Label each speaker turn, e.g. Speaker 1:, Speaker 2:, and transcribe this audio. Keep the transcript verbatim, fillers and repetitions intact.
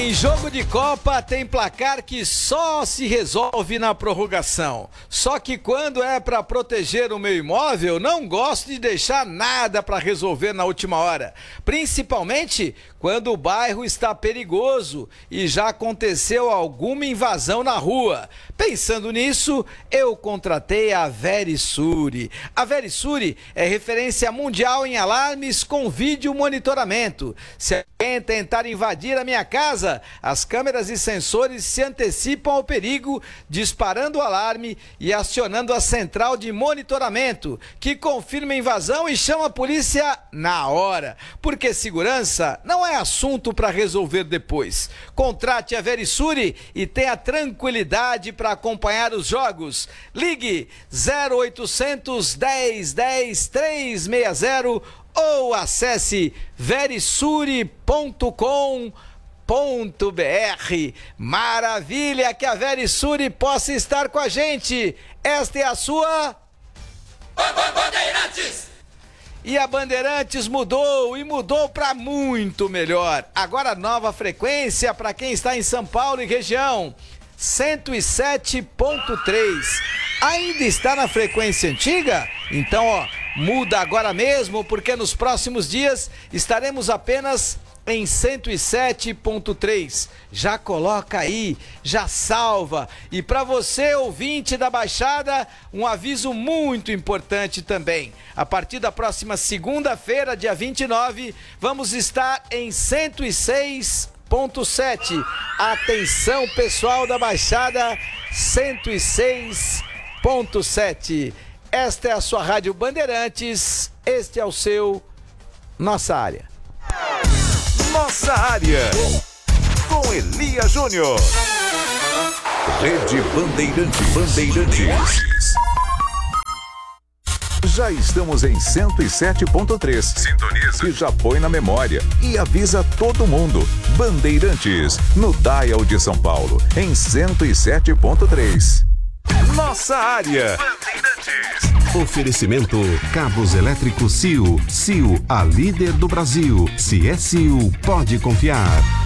Speaker 1: Em jogo de Copa tem placar que só se resolve na prorrogação. Só que quando é para proteger o meu imóvel, não gosto de deixar nada para resolver na última hora. Principalmente quando o bairro está perigoso e já aconteceu alguma invasão na rua. Pensando nisso, eu contratei a Verisure. A Verisure é referência mundial em alarmes com vídeo monitoramento. Se alguém tentar invadir a minha casa, as câmeras e sensores se antecipam ao perigo, disparando o alarme e acionando a central de monitoramento, que confirma a invasão e chama a polícia na hora. Porque segurança não é assunto para resolver depois. Contrate a Verisure e tenha tranquilidade para acompanhar os jogos. Ligue zero oitocentos, dez, dez, trezentos e sessenta ou acesse verisure ponto com ponto br. Maravilha, que a Verisure possa estar com a gente. Esta é a sua Bandeirantes. E a Bandeirantes mudou e mudou para muito melhor. Agora nova frequência para quem está em São Paulo e região, cento e sete ponto três. Ainda está na frequência antiga? Então, ó, muda agora mesmo, porque nos próximos dias estaremos apenas em cento e sete ponto três. Já coloca aí, já salva. E para você, ouvinte da Baixada, um aviso muito importante também. A partir da próxima segunda-feira, dia vinte e nove, vamos estar em cento e seis ponto sete. Atenção, pessoal da Baixada, cento e seis ponto sete. Esta é a sua Rádio Bandeirantes, este é o seu Nossa Área.
Speaker 2: Nossa Área, com Elia Júnior. Rede Bandeirantes. Bandeirantes. Já estamos em cento e sete ponto três. Sintoniza. Que já põe na memória e avisa todo mundo. Bandeirantes, no Dial de São Paulo, em cento e sete ponto três. Nossa Área. Bandeirantes.
Speaker 3: Oferecimento Cabos Elétricos C I O. C I O, a líder do Brasil. Se é C I O, pode confiar.